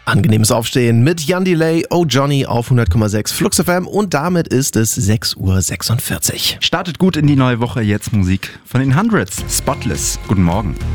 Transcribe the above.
Angenehmes Aufstehen mit Jan Delay, Oh Johnny auf 100,6 Flux FM und damit ist es 6:46 Uhr. Startet gut in die neue Woche, jetzt Musik von den Hundreds. Spotless. Guten Morgen.